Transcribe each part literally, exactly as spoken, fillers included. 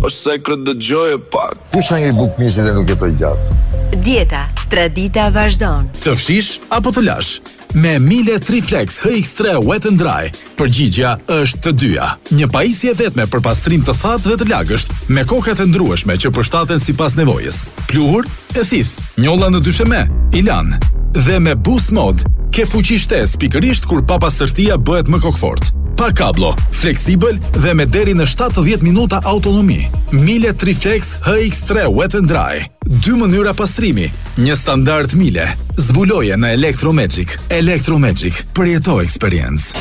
Po sekret dëgjoje pak. Ti shani bukmisit e nuk jetoj gjatë. Dieta, tradita vazhdon. Të fshish apo të lash? Me Miele Triflex H X tre Wet and Dry, përgjigjja është të dyja. Një pajisje vetme për pastrim të thatë dhe të lagësht, me kokat e ndrueshme që përshtaten sipas nevojës. Pluhur e thith, njolla në dysheme, ilan. Dhe me Boost Mode, ke fuqi shtesë pikërisht kur papastërtia bëhet më kokfort. Pa kablo, fleksibël dhe me deri në shtatëdhjetë minuta autonomi. Miele Triflex H X tre Wet and Dry. Dy mënyra pastrimi, një standard Miele. Zbuloje në Electromagic. Electromagic, përjeto experience.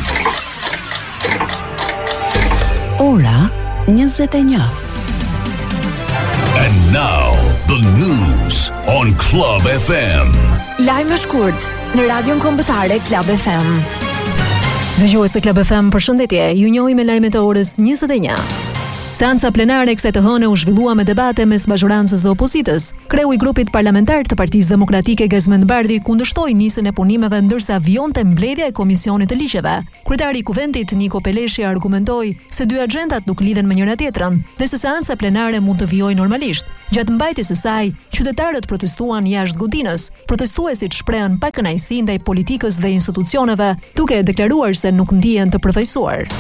Ora njëzet e një. And now, the news on Club F M. Lajme shkurt në radion kombëtare Club F M. Dëgjues të Club F M, përshëndetje. Ju njohim me lajmet e orës njëzet e një. Seanca plenare kësaj të hëne u zhvillua me debate mes majorancës dhe opozitës. Kreu i grupit parlamentar të Partisë Demokratike Gazmend Bardhi kundërshtoi nisjen e punimeve ndërsa vjonte mbledhja e komisionit të ligjeve. Kryetari i Kuventit Niko Peleshi argumentoi se dy agjendat nuk lidhen me njëra tjetrën dhe se seanca plenare mund të vijojë normalisht. Gjatë mbajtjes së saj, qytetarët protestuan jashtë godinës. Protestuesit shprehën pakënaqësi ndaj politikës dhe institucioneve, duke deklaruar se nuk ndihen të përfaqësuar.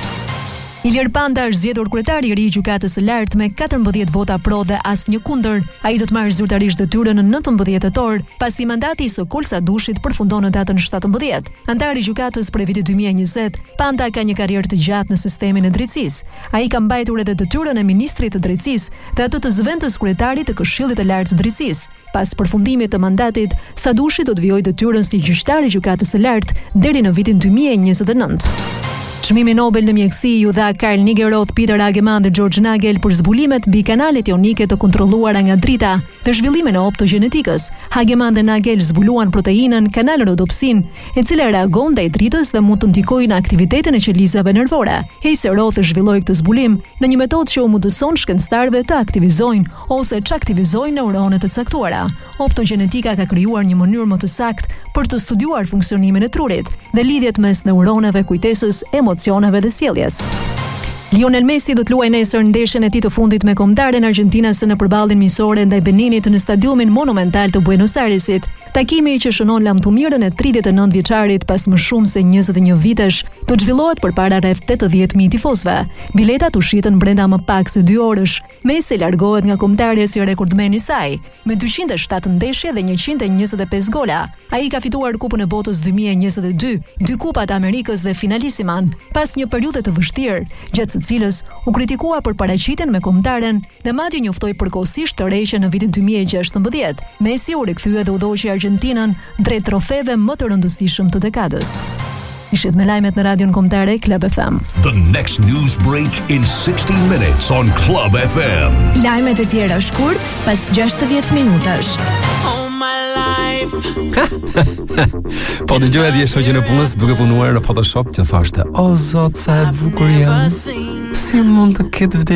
Ilir Panda është zgjedhur kryetari i ri i gjykatës së lartë me katërmbëdhjetë vota pro dhe asnjë kundër. Ai do të marrë zyrtarisht detyrën në nëntëmbëdhjetë tetor, pasi mandati i Sokol Sadushit përfundon në datën shtatëmbëdhjetë. Antar i gjykatës për vitin dy mijë e njëzet, Panda ka një karrierë të gjatë në sistemin e drejtësisë. Ai ka mbajtur edhe detyrën e ministrit të drejtësisë dhe atë të zëvendës kryetarit të Këshillit të Lartë të Drejtësisë. Pas përfundimit të mandatit, Sadushi do të vijojë detyrën si gjyqtar i gjykatës së lartë deri në vitin dy mijë e njëzet e nëntë. Çmimi Nobel në mjekësi ju dha Carl Nigeroth, Peter Hageman dhe George Nagel për zbulimet mbi kanalet jonike të kontrolluara nga drita dhe zhvillimin e optogenetikës. Hageman dhe Nagel zbuluan proteinën kanalrodopsin, e cila reagon ndaj dritës dhe mund të ndikojë në aktivitetin e qelizave nervore. Heiseroth zhvilloi këtë zbulim në një metodë që u mundëson shkencëtarëve të aktivizojnë ose çaktivizojnë neuronet të caktuara. Optogenetika ka krijuar një mënyrë më të saktë për të studiuar funksionimin e trurit dhe lidhjet mes neuroneve, kujtesës, emocioneve dhe sjelljes. Lionel Messi do të luajë nesër ndeshjen e tij të fundit me kombëtaren Argentinas në përballjen miqësore ndaj Beninit në stadiumin monumental të Buenos Airesit. Takimi që shënon lamtumirën e tridhjetë e nëntë vjeçarit pas më shumë se njëzet e një vitesh do të zhvillohet përpara rreth tetëdhjetë mijë tifozëve. Biletat u shitën brenda më pak se dy orësh. Messi largohet nga kombëtarja si rekordmen i saj, me dyqind e shtatë ndeshje dhe njëqind e njëzet e pesë gola. Ai ka fituar Kupën e Botës dy mijë e njëzet e dy, dy Kupat e Amerikës dhe finalisiman, pas një periudhe të vështirë, gjatë së cilës u kritikua për paraqitjen me kombëtaren dhe madje njoftoi përkohësisht të rreqe në vitin dy mijë e gjashtëmbëdhjetë. Messi u rikthye dhe udhëhoqi Argentinën drejt trofeve më të rëndësishëm të dekadës. Ishit me lajmet në radion kombëtare Club F M. The next news break in sixty minutes on Club F M. Lajmet e tjera shkurt pas gjashtëdhjetë minutash. Po dëgjoja dje shoqën e punës duke punuar në Photoshop që thoshte: "O zot, sa e bukur jam. Si mund të ketë vdekur